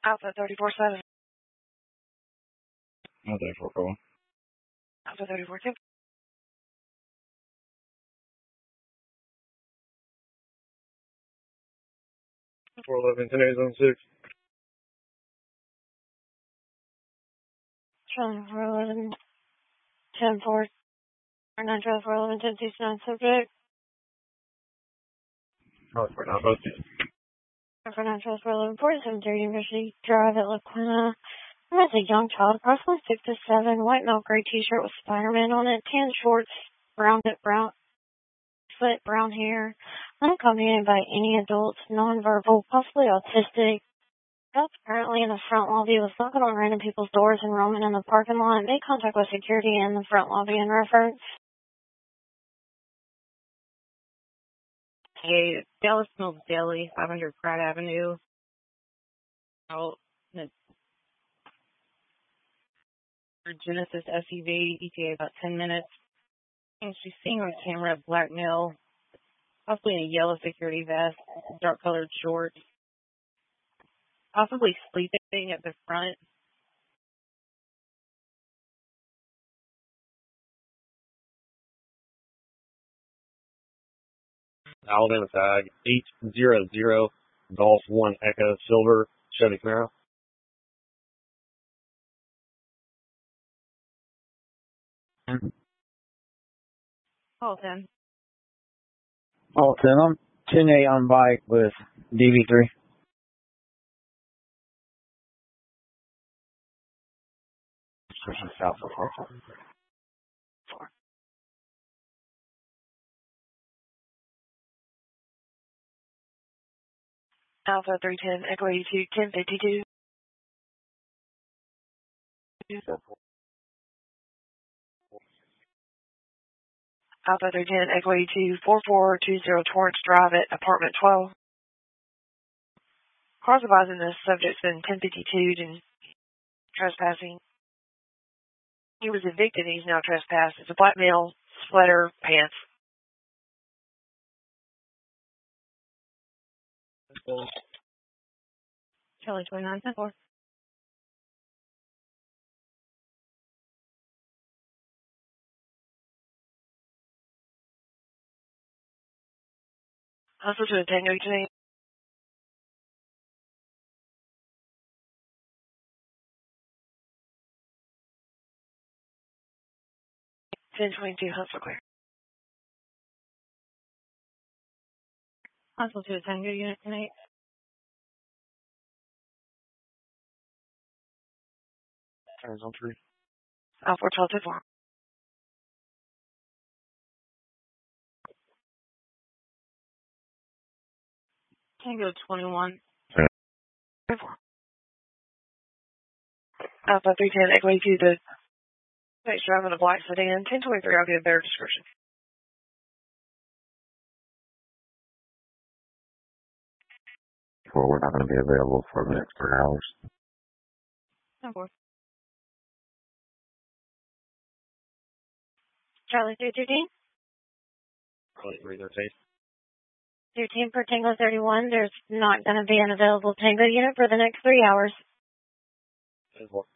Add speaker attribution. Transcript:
Speaker 1: Alpha 34-7.
Speaker 2: Okay, for call.
Speaker 1: Alpha 34-2.
Speaker 2: Four 11-10-8-6.
Speaker 1: Charlie 411, 10-4, 9 Charlie 411, 10-9 subject.
Speaker 2: Oh, for now, both.
Speaker 1: For 9 Charlie 411, 4730 University Drive at La Quina. As a young child, approximately 6 to 7, white milk gray t-shirt with Spider-Man on it, tan shorts, brown foot, brown hair, unaccompanied by any adults, nonverbal, possibly autistic. That's currently in the front lobby, was knocking on random people's doors and roaming in the parking lot. Made contact with security in the front lobby in reference.
Speaker 3: Hey, Dallas Mills Deli, 500 Pratt Avenue. Out for Genesis SUV, ETA about 10 minutes. And she's seeing on camera a black male, possibly in a yellow security vest, dark colored shorts, possibly sleeping at the front.
Speaker 2: Alabama tag 800 Golf 1 Echo Silver Chevy Camaro.
Speaker 3: Call 10.
Speaker 4: Oh, 10. I'm 10-8 on bike with DV3.
Speaker 2: South of
Speaker 1: Alpha 310, Echo 82, 1052. Alpha 310, Echo 82, 4420 Torrance Drive at apartment 12. Cars advising the subject's been 1052'd and trespassing. He was evicted and he's now trespassed. It's a black male, sweater, pants.
Speaker 3: Charlie 29, 10-4.
Speaker 1: Hustle to a Tango today. Ten 22, hustle clear.
Speaker 3: Hustle to a Tango unit tonight.
Speaker 2: Turns on 3.
Speaker 1: Alpha 12 4.
Speaker 3: Tango 21.
Speaker 1: Alpha 310, Echo 82, the next driving a black sedan. 1023, I'll get a better description.
Speaker 5: Well, we're not going to be available for the next 3 hours.
Speaker 3: 10-4.
Speaker 1: Charlie 313.
Speaker 2: Charlie 313.
Speaker 1: 13 for Tango 31. There's not going to be an available Tango unit for the next 3 hours.
Speaker 2: 10-4.